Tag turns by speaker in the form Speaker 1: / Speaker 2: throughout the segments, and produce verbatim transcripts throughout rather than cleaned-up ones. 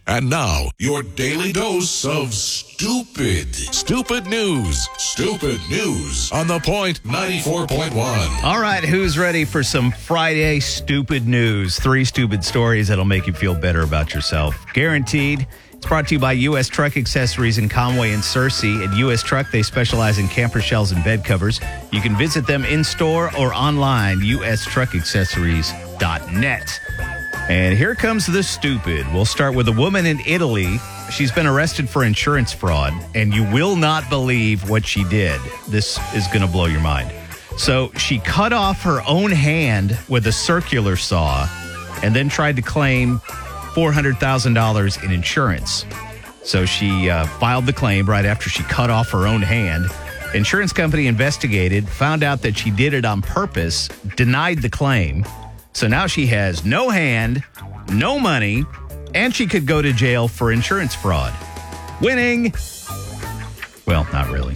Speaker 1: And now, your daily dose of stupid. Stupid news. Stupid news on The Point ninety-four point one.
Speaker 2: All right, who's ready for some Friday stupid news? Three stupid stories that'll make you feel better about yourself. Guaranteed. It's brought to you by U S Truck Accessories in Conway and Searcy. At U S Truck, they specialize in camper shells and bed covers. You can visit them in-store or online, U S truck accessories dot net. And here comes the stupid. We'll start with a woman in Italy. She's been arrested for insurance fraud, and you will not believe what she did. This is going to blow your mind. So she cut off her own hand with a circular saw and then tried to claim four hundred thousand dollars in insurance. So she uh, filed the claim right after she cut off her own hand. Insurance company investigated, found out that she did it on purpose, denied the claim. So now she has no hand, no money, and she could go to jail for insurance fraud. Winning. Well, not really.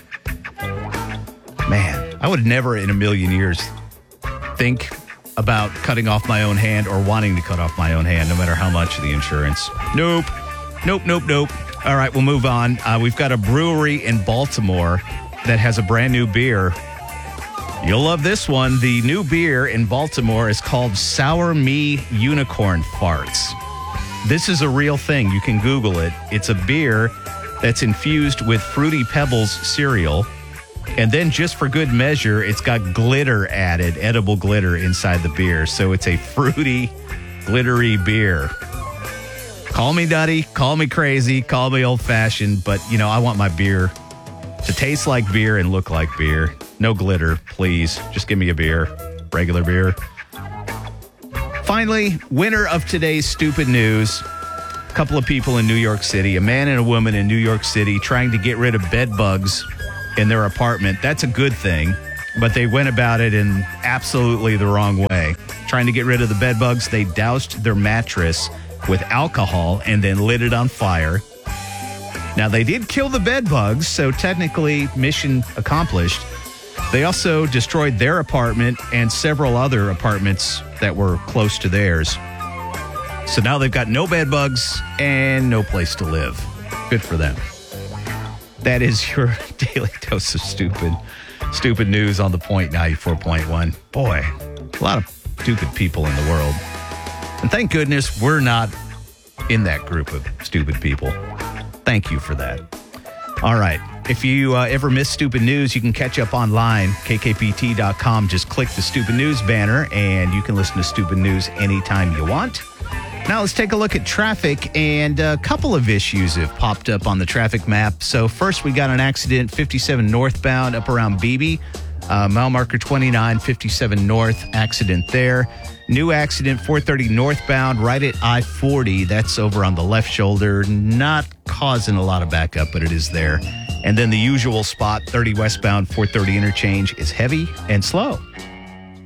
Speaker 2: Man, I would never in a million years think about cutting off my own hand or wanting to cut off my own hand, no matter how much the insurance. Nope. Nope, nope, nope. All right, we'll move on. Uh, we've got a brewery in Baltimore that has a brand new beer. You'll love this one. The new beer in Baltimore is called Sour Me Unicorn Farts. This is a real thing. You can Google it. It's a beer that's infused with Fruity Pebbles cereal. And then just for good measure, it's got glitter added, edible glitter inside the beer. So it's a fruity, glittery beer. Call me nutty, call me crazy, call me old-fashioned, but, you know, I want my beer to taste like beer and look like beer. No glitter, please. Just give me a beer. Regular beer. Finally, winner of today's stupid news. A couple of people in New York City, a man and a woman in New York City trying to get rid of bed bugs in their apartment. That's a good thing, but they went about it in absolutely the wrong way. Trying to get rid of the bed bugs, they doused their mattress with alcohol and then lit it on fire. Now, they did kill the bed bugs, so technically mission accomplished. They also destroyed their apartment and several other apartments that were close to theirs. So now they've got no bed bugs and no place to live. Good for them. That is your daily dose of stupid, stupid news on The Point ninety-four point one. Boy, a lot of stupid people in the world. And thank goodness we're not in that group of stupid people. Thank you for that. All right. If you uh, ever miss stupid news, you can catch up online, K K P T dot com. Just click the stupid news banner and you can listen to stupid news anytime you want. Now let's take a look at traffic, and a couple of issues have popped up on the traffic map. So first, we got an accident, fifty-seven northbound up around Beebe. Uh, mile marker twenty-nine, fifty-seven north, accident there. New accident, four thirty northbound, right at I forty. That's over on the left shoulder. Not causing a lot of backup, but it is there. And then the usual spot, thirty westbound, four thirty interchange, is heavy and slow.